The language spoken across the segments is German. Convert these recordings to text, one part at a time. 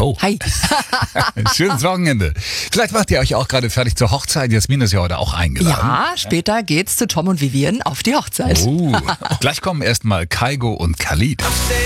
Hallo. Hi. Schönes Wochenende. Vielleicht macht ihr euch auch gerade fertig zur Hochzeit. Jasmin ist ja heute auch eingeladen. Ja, später geht's zu Tom und Vivian auf die Hochzeit. Gleich kommen erstmal Kygo und Khalid.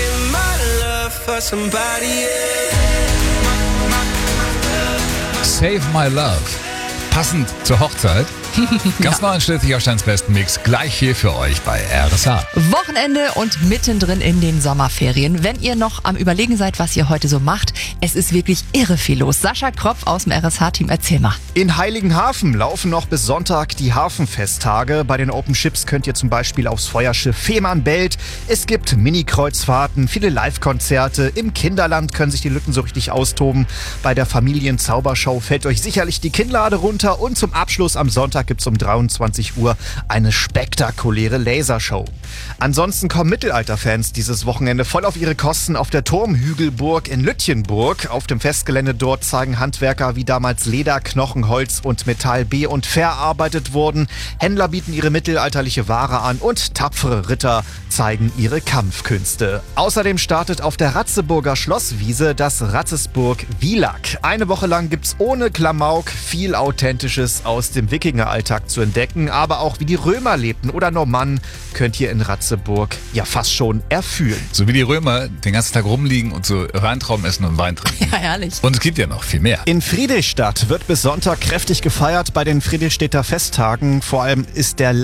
Save My Love. Passend zur Hochzeit. Ganz neu in Schleswig-Holsteins besten Mix. Gleich hier für euch bei RSH. Wochenende und mittendrin in den Sommerferien. Wenn ihr noch am Überlegen seid, was ihr heute so macht, es ist wirklich irre viel los. Sascha Kropf aus dem RSH-Team, erzähl mal. In Heiligenhafen laufen noch bis Sonntag die Hafenfesttage. Bei den Open Ships könnt ihr zum Beispiel aufs Feuerschiff Fehmarnbelt. Es gibt Mini-Kreuzfahrten, viele Live-Konzerte. Im Kinderland können sich die Lütten so richtig austoben. Bei der Familienzaubershow fällt euch sicherlich die Kinnlade runter. Und zum Abschluss am Sonntag gibt es um 23 Uhr eine spektakuläre Lasershow. Ansonsten kommen Mittelalterfans dieses Wochenende voll auf ihre Kosten auf der Turmhügelburg in Lütjenburg. Auf dem Festgelände dort zeigen Handwerker, wie damals Leder, Knochen, Holz und Metall be- und verarbeitet wurden. Händler bieten ihre mittelalterliche Ware an und tapfere Ritter zeigen ihre Kampfkünste. Außerdem startet auf der Ratzeburger Schlosswiese das Ratzesburg Wielak. Eine Woche lang gibt's ohne Klamauk viel Authentisches aus dem Wikingeralltag zu entdecken, aber auch wie die Römer lebten oder Normannen könnt ihr in Ratzeburg ja fast schon erfühlen. So wie die Römer den ganzen Tag rumliegen und so Weintrauben essen und Wein trinken. Ja, herrlich. Und es gibt ja noch viel mehr. In Friedrichstadt wird bis Sonntag kräftig gefeiert bei den Friedrichstädter Festtagen. Vor allem ist der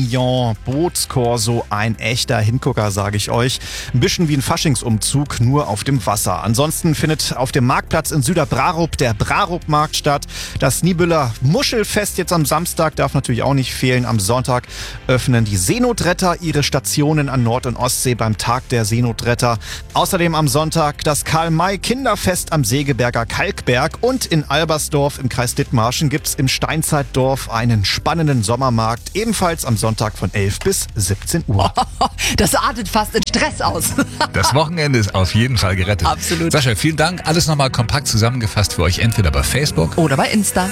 Lampignon-Bootskorso ein echter Hingucker, sage ich euch. Ein bisschen wie ein Faschingsumzug, nur auf dem Wasser. Ansonsten findet auf dem Marktplatz in Süderbrarup der Brarup-Markt statt. Das Niebüller Muschelfest jetzt am Samstag darf natürlich auch nicht fehlen. Am Sonntag öffnen die Seenotretter ihre Stationen an Nord- und Ostsee beim Tag der Seenotretter. Außerdem am Sonntag das Karl-May-Kinderfest am Segeberger Kalkberg und in Albersdorf im Kreis Dithmarschen gibt's im Steinzeitdorf einen spannenden Sommermarkt, ebenfalls am Sonntag von 11 bis 17 Uhr. Das artet fast in Stress aus. Das Wochenende ist auf jeden Fall gerettet. Absolut. Sascha, vielen Dank. Alles nochmal kompakt zusammengefasst für euch, entweder bei Facebook Oder bei Insta.